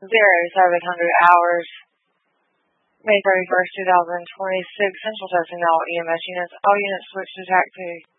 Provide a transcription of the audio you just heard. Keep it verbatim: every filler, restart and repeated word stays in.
zero seven hundred hours. May thirty-first, two thousand twenty-six. Central testing all E M S units. All units switch to T A C two.